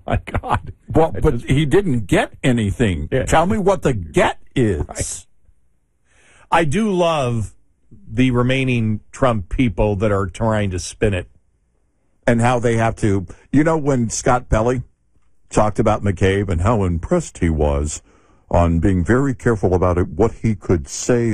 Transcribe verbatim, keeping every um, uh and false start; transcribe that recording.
my God. Well, but he didn't get anything. Yeah. Tell me what the get is. Right. I do love the remaining Trump people that are trying to spin it. And how they have to, you know, when Scott Pelley talked about McCabe and how impressed he was on being very careful about it, what he could say